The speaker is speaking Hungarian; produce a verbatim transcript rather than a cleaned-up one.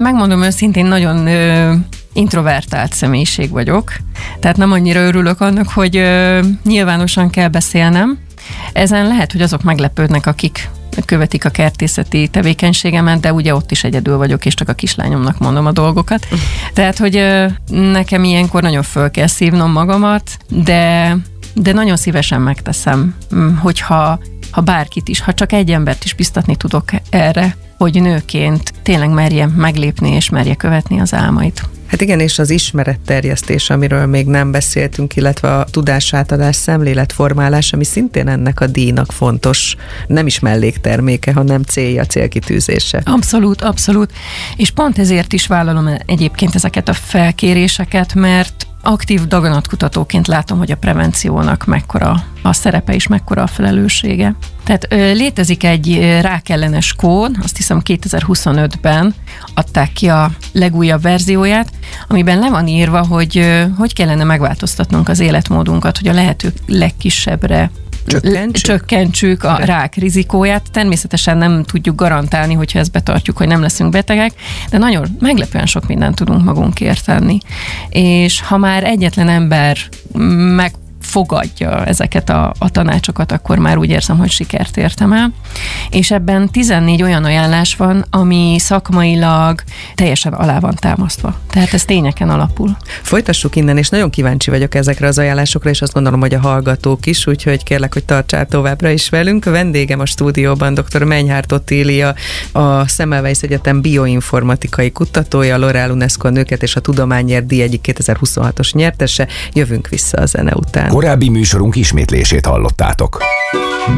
megmondom őszintén, nagyon ö, introvertált személyiség vagyok, tehát nem annyira örülök annak, hogy ö, nyilvánosan kell beszélnem. Ezen lehet, hogy azok meglepődnek, akik követik a kertészeti tevékenységemet, de ugye ott is egyedül vagyok, és csak a kislányomnak mondom a dolgokat. Tehát, hogy ö, nekem ilyenkor nagyon föl kell szívnom magamat, de, de nagyon szívesen megteszem, hogyha ha bárkit is, ha csak egy embert is biztatni tudok erre, hogy nőként tényleg merje meglépni és merje követni az álmait. Hát igen, és az ismeretterjesztés, amiről még nem beszéltünk, illetve a tudásátadás, szemléletformálás, ami szintén ennek a díjnak fontos, nem is mellékterméke, hanem célja, célkitűzése. Abszolút, abszolút. És pont ezért is vállalom egyébként ezeket a felkéréseket, mert aktív daganatkutatóként látom, hogy a prevenciónak mekkora a szerepe és mekkora a felelőssége. Tehát ö, létezik egy rákellenes kód, azt hiszem kétezer-huszonötben adták ki a legújabb verzióját, amiben le van írva, hogy ö, hogy kellene megváltoztatnunk az életmódunkat, hogy a lehető legkisebbre Csökkentsük? Csökkentsük a rák rizikóját. Természetesen nem tudjuk garantálni, hogyha ezt betartjuk, hogy nem leszünk betegek, de nagyon meglepően sok mindent tudunk magunkért tenni. És ha már egyetlen ember megfogadja ezeket a, a tanácsokat, akkor már úgy érzem, hogy sikert értem el. És ebben tizennégy olyan ajánlás van, ami szakmailag teljesen alá van támasztva. Tehát ez tényeken alapul. Folytassuk innen, és nagyon kíváncsi vagyok ezekre az ajánlásokra, és azt gondolom, hogy a hallgatók is, úgyhogy kérlek, hogy tartsál továbbra is velünk. A vendégem a stúdióban dr. Menyhárt Ottília, a Semmelweis Egyetem bioinformatikai kutatója, L'Oréal UNESCO Nőket és a Tudományért díj egyik kétezer-huszonhatos nyertese. Jövünk vissza a zene után. Korábbi műsorunk ismétlését hallottátok.